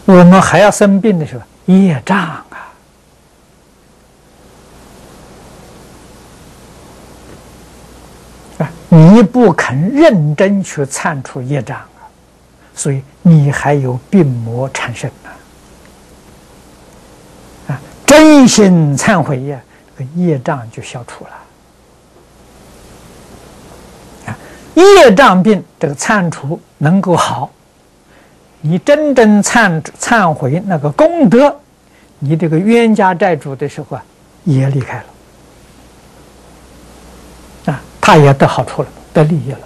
我们还要生病的时候，业障啊！你不肯认真去铲除业障啊，所以你还有病魔缠身啊！真心忏悔呀，这个业障就消除了。业障病这个忏除能够好，你真正忏悔那个功德，你这个冤家债主的时候啊，也离开了啊，他也得好处了，得利益了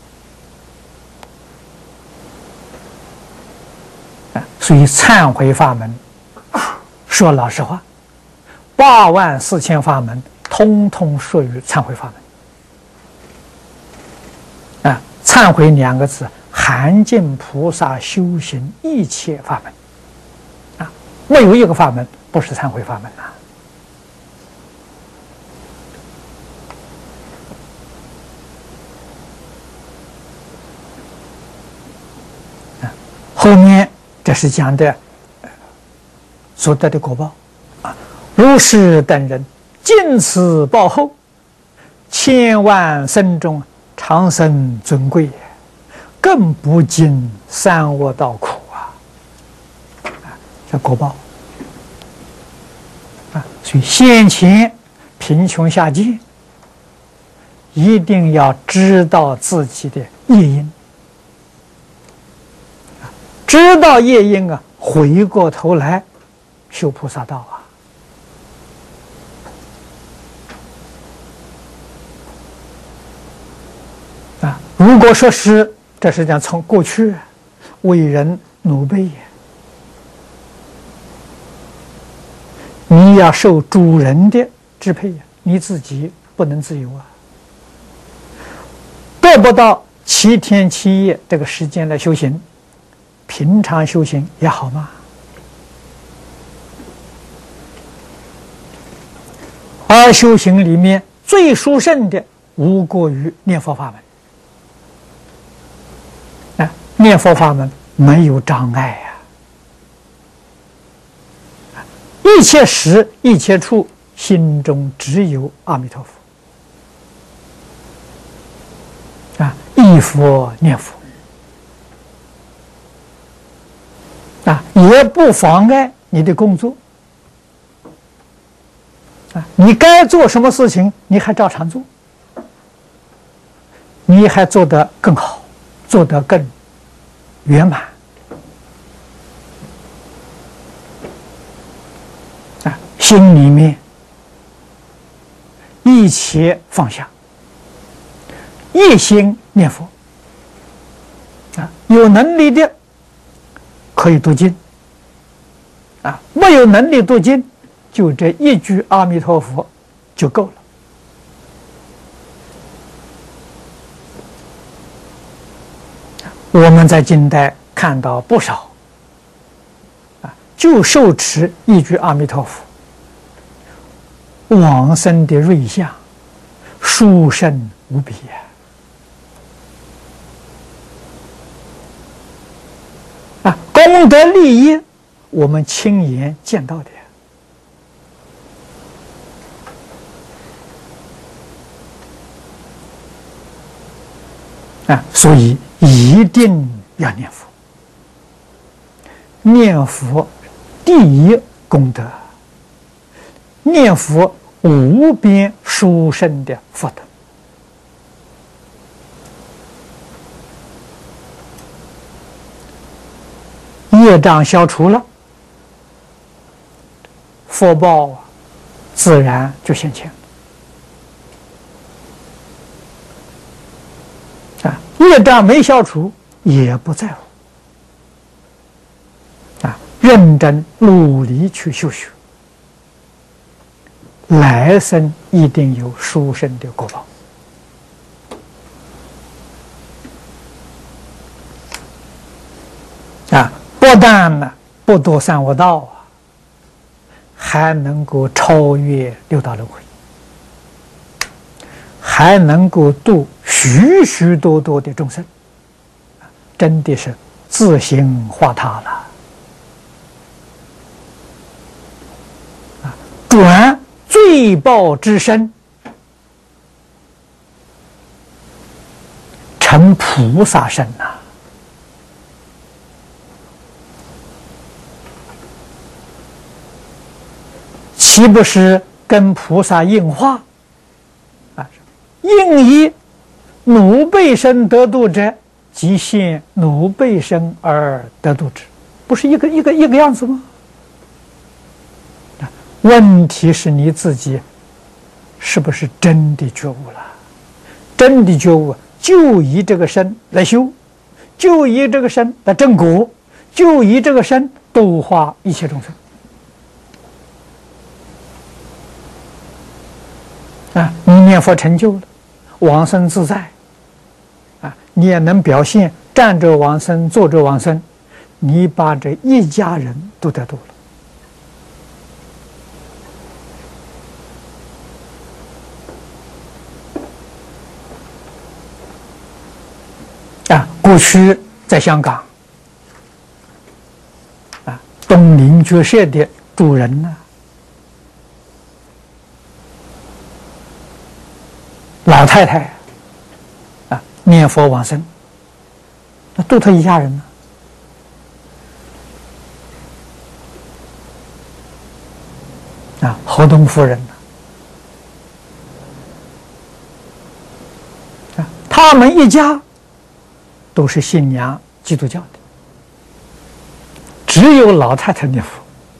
啊。所以忏悔法门，说老实话，84000法门，通通属于忏悔法门。忏悔2个字，含尽菩萨修行一切法门啊，没有一个法门不是忏悔法门啊。后面这是讲的所得的果报啊，如是等人尽此报后，千万生中长生尊贵，更不经三恶道苦这果报啊！所以先前贫穷下贱，一定要知道自己的业因，知道业因啊，回过头来修菩萨道啊。如果说是这是讲从过去为人奴婢，你要受主人的支配，你自己不能自由啊，得不到7天7夜这个时间来修行，平常修行也好嘛。而修行里面最殊胜的，无过于念佛法门。念佛法门没有障碍一切时一切处心中只有阿弥陀佛忆佛念佛也不妨碍你的工作你该做什么事情你还照常做，你还做得更好，做得更圆满心里面一切放下，一心念佛有能力的可以读经没有能力读经，就这一句阿弥陀佛就够了。我们在近代看到不少就受持一句阿弥陀佛，往生的瑞相殊胜无比功德利益我们亲眼见到的所以一定要念佛，念佛第一功德，念佛无边殊胜的福德，业障消除了，福报自然就现前。业障没消除也不在乎认真努力去修学，来生一定有殊胜的果报不但呢不堕三恶道还能够超越六道轮回，还能够度许许多多的众生，真的是自行化他了。 未报之身，成菩萨身呐、岂不是跟菩萨应化？应以奴辈身得度者，即现奴辈身而得度之，不是一个样子吗？问题是你自己是不是真的觉悟了？真的觉悟，就以这个身来修，就以这个身来正果，就以这个身度化一切众生。你念佛成就了，往生自在，你也能表现站着往生，坐着往生，你把这一家人都得度了。过去在香港，东林觉舍的主人呢，老太太念佛往生，那度他一家人呢？侯东夫人呢？他们一家都是信仰基督教的，只有老太太念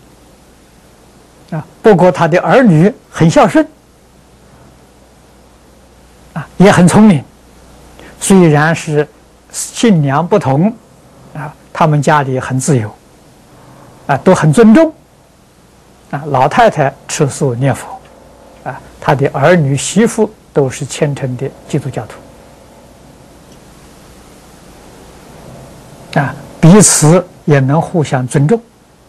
佛不过他的儿女很孝顺也很聪明，虽然是信仰不同他们家里很自由都很尊重老太太吃素念佛他的儿女媳妇都是虔诚的基督教徒彼此也能互相尊重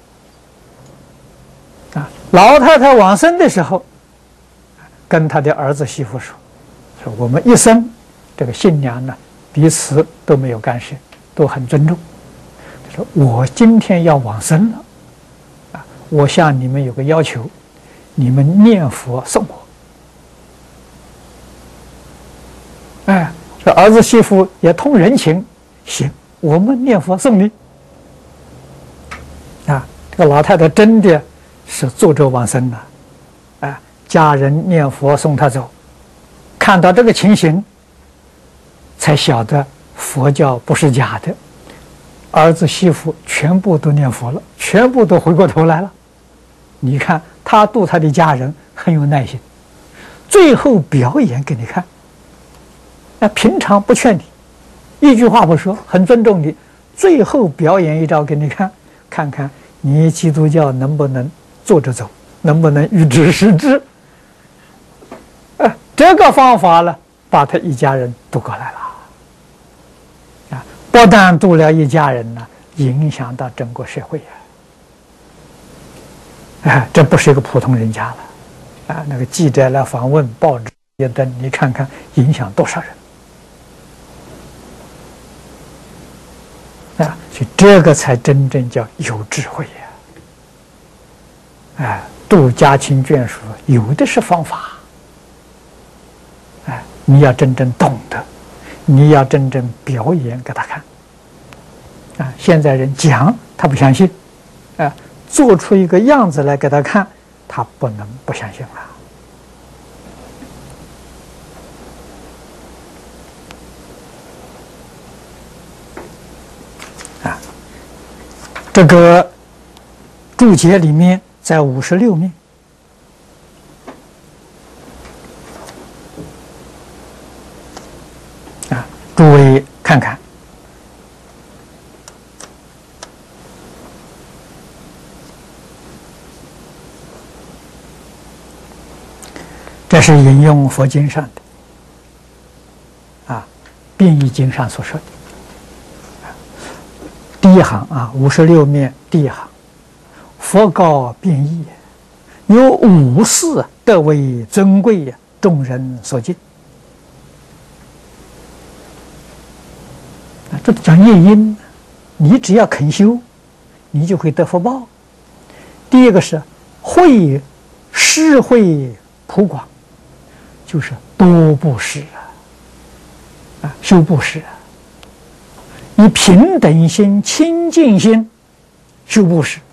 老太太往生的时候跟他的儿子媳妇说我们一生这个信仰呢彼此都没有干涉，都很尊重。说我今天要往生了我向你们有个要求，你们念佛送我这儿子媳妇也通人情，行，我们念佛送你这个老太太真的是坐着往生了家人念佛送她走，看到这个情形才晓得佛教不是假的，儿子媳妇全部都念佛了，全部都回过头来了。你看他度他的家人很有耐心，最后表演给你看平常不劝你，一句话不说，很尊重你，最后表演一招给你看，看看你基督教能不能坐着走，能不能预知时至这个方法呢把他一家人渡过来了不但渡了一家人呢，影响到整个社会这不是一个普通人家了那个记者来访问，报纸也登，你看看影响多少人所以这个才真正叫有智慧度家亲眷属有的是方法你要真正懂得，你要真正表演给他看现在人讲他不相信做出一个样子来给他看，他不能不相信了这个注解里面在56面诸位看看这是引用佛经上的变异经上所说的第一行56面第一行，佛告变异，有五事得为尊贵众人所敬这讲业因，你只要肯修，你就会得福报。第一个是会施惠普广，就是多布施修布施以平等心、清净心修布施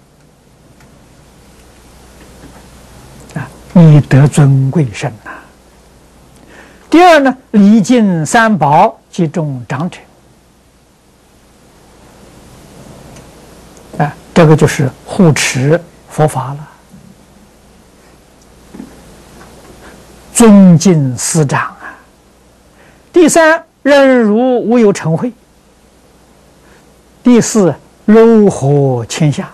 以得尊贵身呐。第二呢，礼敬三宝及众长者这个就是护持佛法了。尊敬师长第三，忍辱无有嗔恚。第四，柔和谦下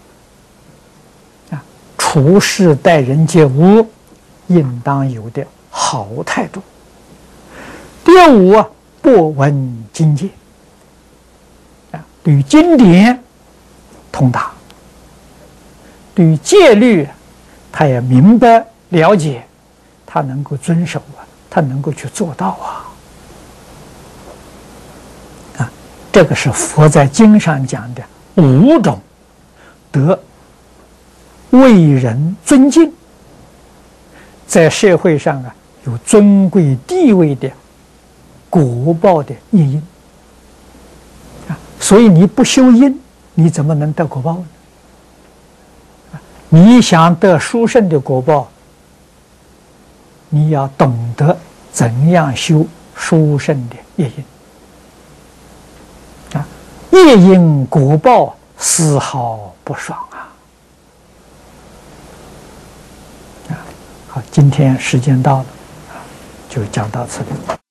处事待人接物应当有的好态度。第五，博闻经戒对于经典通达，对于戒律他也明白了解，他能够遵守他能够去做到这个是佛在经上讲的5种得为人尊敬，在社会上有尊贵地位的果报的业因所以你不修因，你怎么能得果报呢？你想得殊胜的果报，你要懂得怎样修殊胜的业因业因果报丝毫不爽好，今天时间到了就讲到此地。